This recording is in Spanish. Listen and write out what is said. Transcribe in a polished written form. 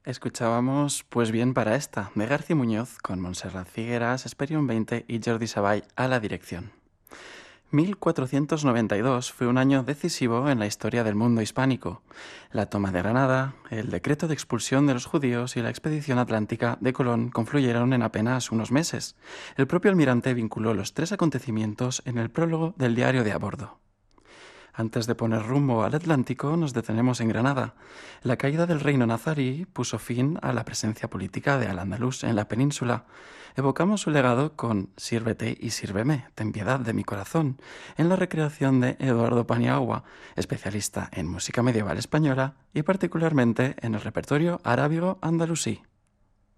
Escuchábamos Pues bien para esta, de García Muñoz, con Montserrat Figueras, Esperion 20 y Jordi Savall a la dirección. 1492 fue un año decisivo en la historia del mundo hispánico. La toma de Granada, el decreto de expulsión de los judíos y la expedición atlántica de Colón confluyeron en apenas unos meses. El propio almirante vinculó los tres acontecimientos en el prólogo del diario de a bordo. Antes de poner rumbo al Atlántico, nos detenemos en Granada. La caída del reino nazarí puso fin a la presencia política de Al-Ándalus en la península. Evocamos su legado con Sírvete y sírveme, ten piedad de mi corazón, en la recreación de Eduardo Paniagua, especialista en música medieval española y particularmente en el repertorio arábigo andalusí.